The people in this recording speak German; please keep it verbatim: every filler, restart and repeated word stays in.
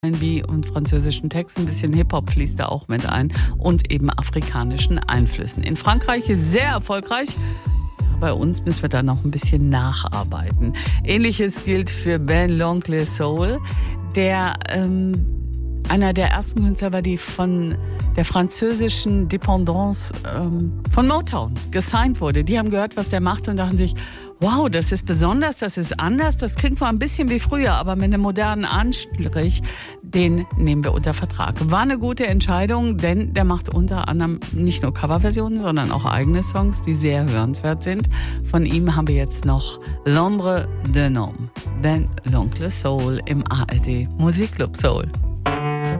R and B und französischen Texten, ein bisschen Hip-Hop fließt da auch mit ein und eben afrikanischen Einflüssen. In Frankreich ist sehr erfolgreich. Bei uns müssen wir da noch ein bisschen nacharbeiten. Ähnliches gilt für Ben L'Oncle Soul, der ähm, einer der ersten Künstler war, die von der französischen Dependance ähm, von Motown gesigned wurde. Die haben gehört, was der macht und dachten sich, wow, das ist besonders, das ist anders, das klingt zwar ein bisschen wie früher, aber mit einem modernen Anstrich, den nehmen wir unter Vertrag. War eine gute Entscheidung, denn der macht unter anderem nicht nur Coverversionen, sondern auch eigene Songs, die sehr hörenswert sind. Von ihm haben wir jetzt noch L'Ombre d'un Homme, Ben L'Oncle Soul im A R D Musikclub Soul.